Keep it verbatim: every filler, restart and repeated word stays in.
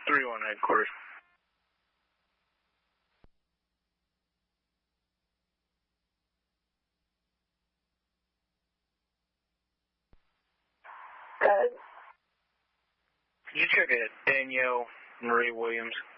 three one headquarters. Good. Could you check it, Danielle Marie Williams?